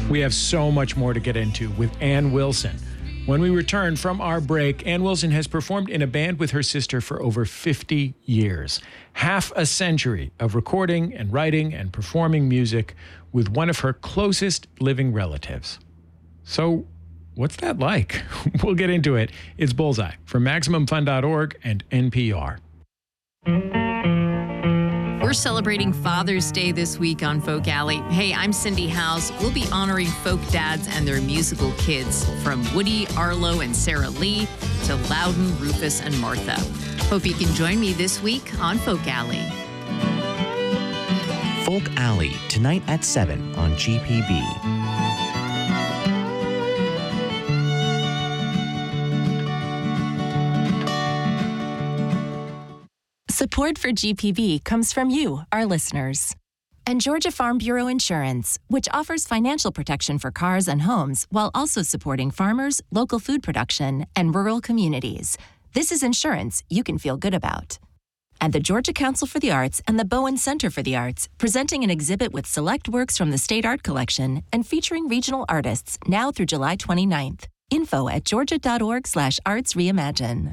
We have so much more to get into with Ann Wilson. When we return from our break, Ann Wilson has performed in a band with her sister for over 50 years. Half a century of recording and writing and performing music with one of her closest living relatives. So, what's that like? We'll get into it. It's Bullseye from MaximumFun.org and NPR. We're celebrating Father's Day this week on Folk Alley. Hey, I'm Cindy Howes. We'll be honoring folk dads and their musical kids, from Woody, Arlo, and Sarah Lee to Loudon, Rufus, and Martha. Hope you can join me this week on Folk Alley. Folk Alley, tonight at 7 on GPB. Support for GPB comes from you, our listeners. And Georgia Farm Bureau Insurance, which offers financial protection for cars and homes while also supporting farmers, local food production, and rural communities. This is insurance you can feel good about. And the Georgia Council for the Arts and the Bowen Center for the Arts, presenting an exhibit with select works from the State Art Collection and featuring regional artists now through July 29th. Info at georgia.org/artsreimagine.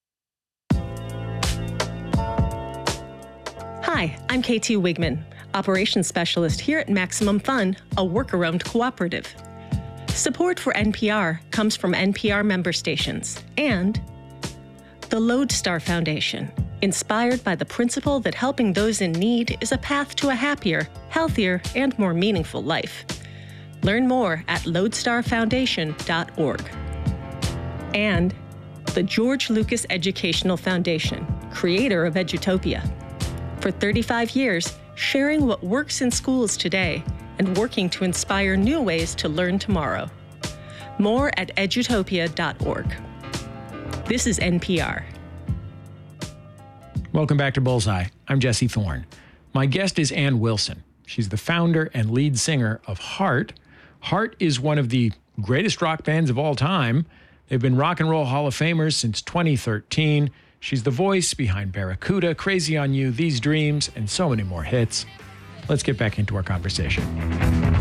Hi, I'm KT Wigman, Operations Specialist here at Maximum Fun, a worker-owned cooperative. Support for NPR comes from NPR member stations and the Lodestar Foundation, inspired by the principle that helping those in need is a path to a happier, healthier, and more meaningful life. Learn more at lodestarfoundation.org. And the George Lucas Educational Foundation, creator of Edutopia. For 35 years, sharing what works in schools today and working to inspire new ways to learn tomorrow. More at edutopia.org. This is NPR. Welcome back to Bullseye. I'm Jesse Thorne. My guest is Ann Wilson. She's the founder and lead singer of Heart. Heart is one of the greatest rock bands of all time. They've been Rock and Roll Hall of Famers since 2013. She's the voice behind Barracuda, Crazy on You, These Dreams, and so many more hits. Let's get back into our conversation.